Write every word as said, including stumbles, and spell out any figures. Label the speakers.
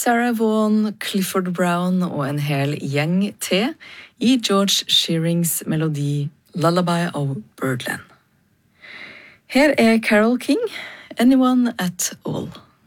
Speaker 1: Sarah Vaughan, Clifford Brown og en hel gjeng til i George Shearings melodi Lullaby of Birdland. Her er Carole King, Anyone at All.